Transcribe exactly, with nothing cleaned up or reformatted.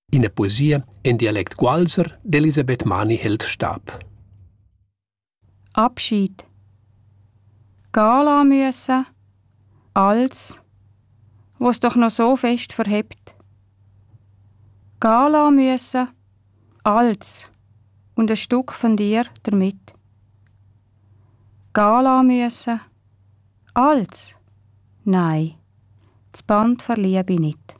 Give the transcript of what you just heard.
In der Poesie in Dialekt Gualser d'Elisabeth Mani hält Stab. Abschied. Gehen lassen müssen, als, was doch noch so fest verhebt. Gehen lassen müssen, als, und ein Stück von dir damit. Gehen lassen müssen, als, nein, das Band verliebe ich nicht.